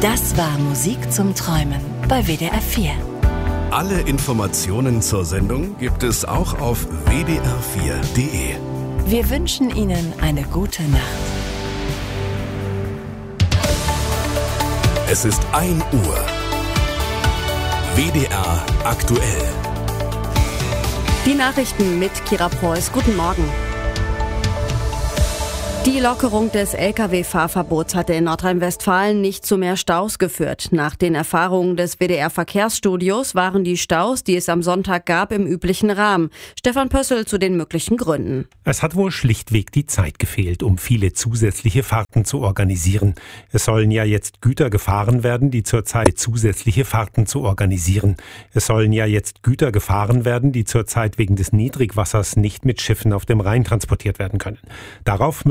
Das war Musik zum Träumen bei WDR 4. Alle Informationen zur Sendung gibt es auch auf wdr4.de. Wir wünschen Ihnen eine gute Nacht. Es ist 1 Uhr. WDR aktuell. Die Nachrichten mit Kira Preuß. Guten Morgen. Die Lockerung des Lkw-Fahrverbots hatte in Nordrhein-Westfalen nicht zu mehr Staus geführt. Nach den Erfahrungen des WDR-Verkehrsstudios waren die Staus, die es am Sonntag gab, im üblichen Rahmen. Stefan Pössl zu den möglichen Gründen. Es hat wohl schlichtweg die Zeit gefehlt, um viele zusätzliche Fahrten zu organisieren. Es sollen ja jetzt Güter gefahren werden, die zurzeit wegen des Niedrigwassers nicht mit Schiffen auf dem Rhein transportiert werden können. Darauf